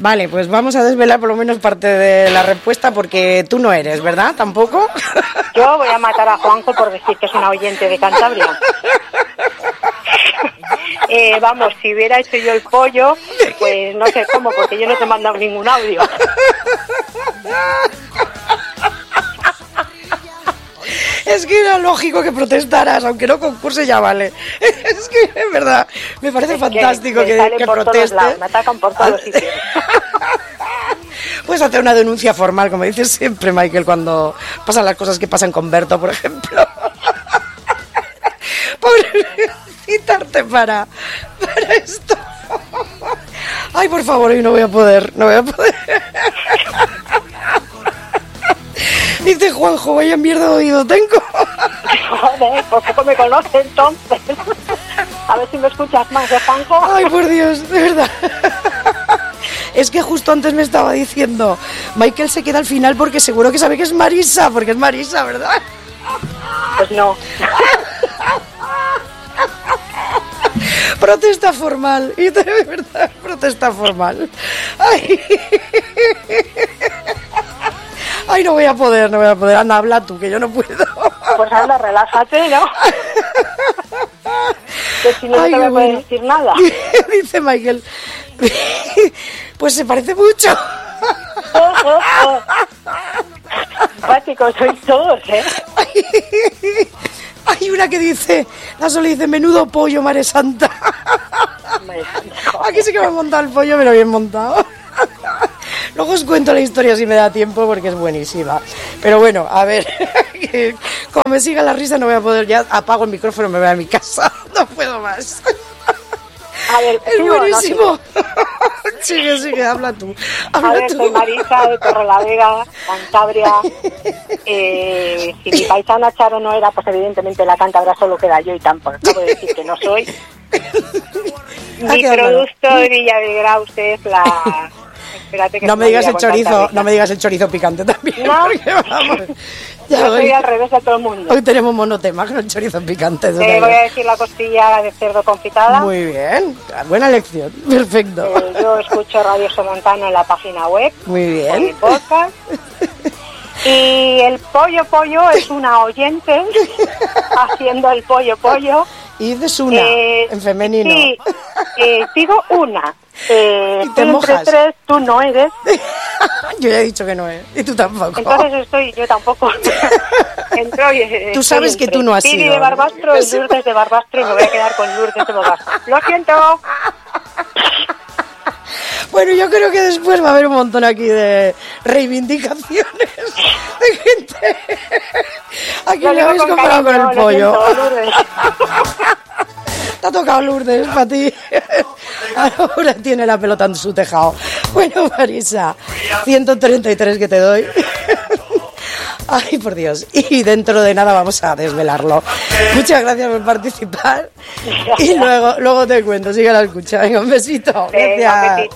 Vale, pues vamos a desvelar por lo menos parte de la respuesta porque tú no eres, ¿verdad? ¿Tampoco? Yo voy a matar a Juanjo por decir que es una oyente de Cantabria. Vamos, si hubiera hecho yo el pollo, pues no sé cómo, porque yo no te he mandado ningún audio. Es que era lógico que protestaras, aunque no concurse ya vale. Es que, es verdad, me parece fantástico que protestes. Me atacan por todos los sitios. Puedes hacer una denuncia formal, como dices siempre, Michael, cuando pasan las cosas que pasan con Berto, por ejemplo. Por citarte para esto. Ay, por favor, hoy no voy a poder. Dice Juanjo, vaya mierda de oído tengo. Joder, pues poco me conoce entonces. A ver si me escuchas más, Juanjo. Ay, por Dios, de verdad. Es que justo antes me estaba diciendo, Michael se queda al final porque seguro que sabe que es Marisa, porque es Marisa, ¿verdad? Pues no. Protesta formal, y de verdad, protesta formal. Ay, no voy a poder. Anda, habla tú, que yo no puedo. Pues anda, relájate, ¿no? Que si no te voy a poder decir nada. Dice Michael, pues se parece mucho. Simpáticos sois todos, ¿eh? Hay una que dice, la Sole dice, menudo pollo, Mare Santa. Aquí sí que me he montado el pollo, me lo bien montado. Luego os cuento la historia si me da tiempo porque es buenísima. Pero bueno, a ver, como me siga la risa no voy a poder, ya apago el micrófono y me voy a mi casa. No puedo más. A ver, es buenísimo. Sigue, habla tú. Soy Marisa de Torrelavega, Cantabria. Si mi paisana Charo no era, pues evidentemente la Cantabria solo queda yo y tampoco acabo de decir que no soy. Mi producto de Villavigrau, usted es la... Espérate que no me digas el chorizo picante también. No, porque, vamos, yo soy al revés de todo el mundo. Hoy tenemos monotema con el chorizo picante. Voy a decir la costilla de cerdo confitada. Muy bien, buena elección, perfecto. Yo escucho Radio Somontano en la página web. Muy bien. Mi podcast. Y el pollo es una oyente haciendo el pollo. Y dices una, en femenino. Sí, digo una. ¿Y te mojas? Entre tres, tú no eres. Yo ya he dicho que no es, y tú tampoco. Entonces yo tampoco. Tú sabes que tú no has sido. Piri de Barbastro y Lourdes de Barbastro y me voy a quedar con Lourdes de Barbastro. Lo siento. Bueno, yo creo que después va a haber un montón aquí de reivindicaciones de gente. Aquí le habéis comprado con el pollo. Te ha tocado Lourdes para ti. Ahora tiene la pelota en su tejado. Bueno, Marisa, 133 que te doy. Ay, por Dios. Y dentro de nada vamos a desvelarlo. Muchas gracias por participar. Y luego te cuento. Sigue la escucha. Venga, un besito. Gracias.